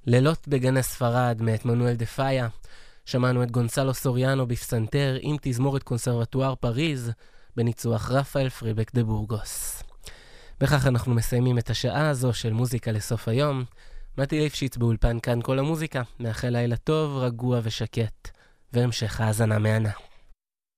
לילות בגני ספרד מאת מנואל דה פאיה. שמענו את גונסלו סוריאנו בפסנתר עם תזמורת קונסרבטואר פריז בניצוח רפאל פריבק דה בורגוס. בכך אנחנו מסיימים את השעה הזו של מוזיקה לסוף היום. מתי ליפשיץ באולפן כאן כל המוזיקה. מאחל לילה טוב, רגוע ושקט, והמשך האזנה מהנה.